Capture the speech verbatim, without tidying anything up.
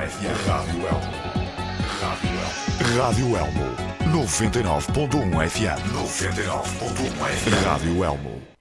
F M. Rádio Elmo. Rádio Elmo. Rádio Elmo. noventa e nove ponto um F M. noventa e nove ponto um F M. Rádio Elmo.